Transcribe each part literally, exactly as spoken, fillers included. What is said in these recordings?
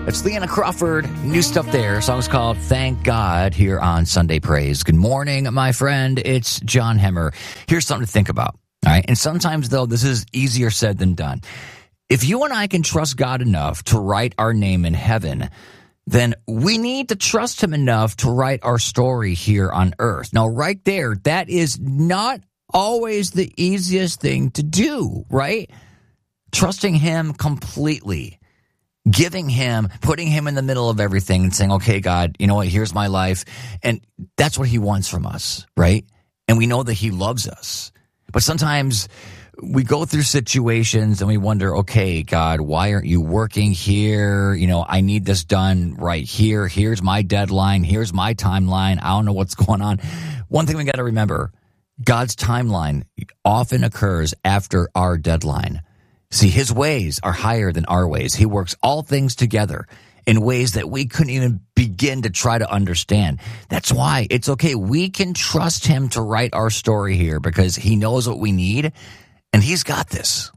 It's Leanna Crawford. New stuff there. Song's called Thank God here on Sunday Praise. Good morning, my friend. It's John Hemmer. Here's something to think about. All right. And sometimes, though, this is easier said than done. If you and I can trust God enough to write our name in heaven, then we need to trust him enough to write our story here on earth. Now, right there, that is not always the easiest thing to do, right? Trusting him completely, giving him, putting him in the middle of everything and saying, okay, God, you know what, here's my life. And that's what he wants from us, right? And we know that he loves us. But sometimes we go through situations and we wonder, okay, God, why aren't you working here? You know, I need this done right here. Here's my deadline. Here's my timeline. I don't know what's going on. One thing we got to remember, God's timeline often occurs after our deadline. See, his ways are higher than our ways. He works all things together in ways that we couldn't even begin to try to understand. That's why it's okay. We can trust him to write our story here because he knows what we need. And he's got this.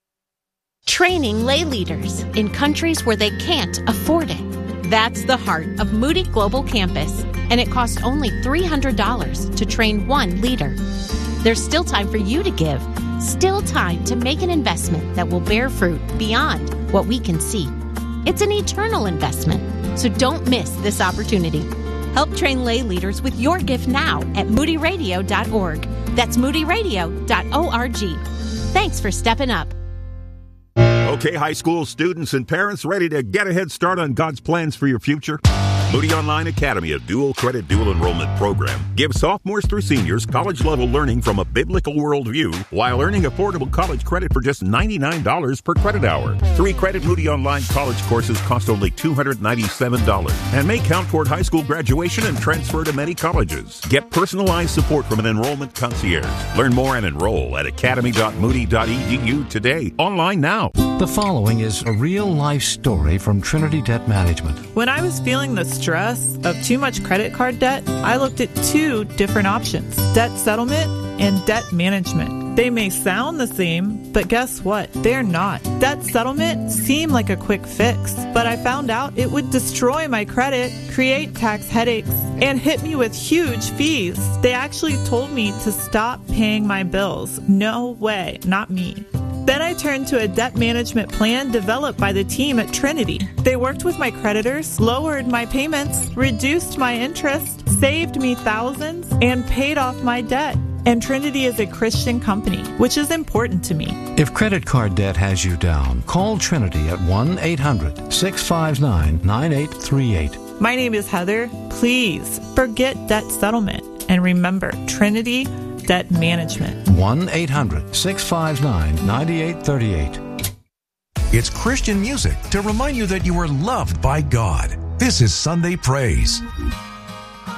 Training lay leaders in countries where they can't afford it. That's the heart of Moody Global Campus, and it costs only three hundred dollars to train one leader. There's still time for you to give, still time to make an investment that will bear fruit beyond what we can see. It's an eternal investment, so don't miss this opportunity. Help train lay leaders with your gift now at moody radio dot org. That's moody radio dot org. Thanks for stepping up. Okay, high school students and parents ready to get a head start on God's plans for your future? Moody Online Academy, a dual credit, dual enrollment program, gives sophomores through seniors college-level learning from a biblical worldview while earning affordable college credit for just ninety-nine dollars per credit hour. Three-credit Moody Online college courses cost only two hundred ninety-seven dollars and may count toward high school graduation and transfer to many colleges. Get personalized support from an enrollment concierge. Learn more and enroll at academy dot moody dot e d u today. Online now. The following is a real-life story from Trinity Debt Management. When I was feeling the stress of too much credit card debt, I looked at two different options: debt settlement and debt management. They may sound the same, but guess what? They're not. Debt settlement seemed like a quick fix, but I found out it would destroy my credit, create tax headaches, and hit me with huge fees. They actually told me to stop paying my bills. No way, not me. Then I turned to a debt management plan developed by the team at Trinity. They worked with my creditors, lowered my payments, reduced my interest, saved me thousands, and paid off my debt. And Trinity is a Christian company, which is important to me. If credit card debt has you down, call Trinity at one eight hundred six five nine nine eight three eight. My name is Heather. Please forget debt settlement and remember Trinity Debt Management. one eight hundred six five nine nine eight three eight. It's Christian music to remind you that you are loved by God. This is Sunday Praise.